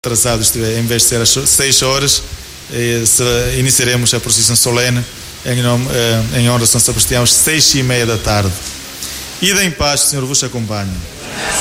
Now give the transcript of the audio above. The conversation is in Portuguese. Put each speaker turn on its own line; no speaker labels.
atrasado, em vez de ser às 6 horas, iniciaremos a procissão solene em honra de São Sebastião às 6:30 da tarde. Ida em paz, o Senhor vos acompanhe.